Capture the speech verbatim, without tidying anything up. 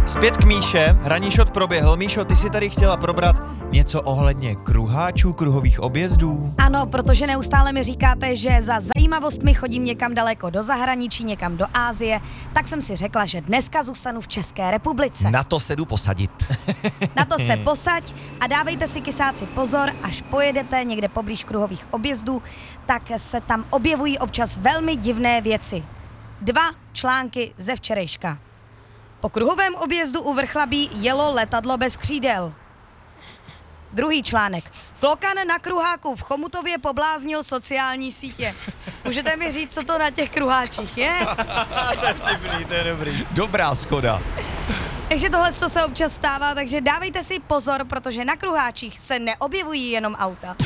Zpět k Míše, ranní šot proběhl. Míšo, ty si tady chtěla probrat něco ohledně kruháčů, kruhových objezdů? Ano, protože neustále mi říkáte, že za zajímavostmi chodím někam daleko do zahraničí, někam do Asie, tak jsem si řekla, že dneska zůstanu v České republice. Na to se jdu posadit. Na to se posaď a dávejte si kysáci pozor, až pojedete někde poblíž kruhových objezdů, tak se tam objevují občas velmi divné věci. Dva články ze včerejška. Po kruhovém objezdu u Vrchlabí jelo letadlo bez křídel. Druhý článek. Klokan na kruháku v Chomutově pobláznil sociální sítě. Můžete mi říct, co to na těch kruháčích je? To je vtipný, to je dobrý. Dobrá schoda. Takže tohle se občas stává, takže dávejte si pozor, protože na kruháčích se neobjevují jenom auta.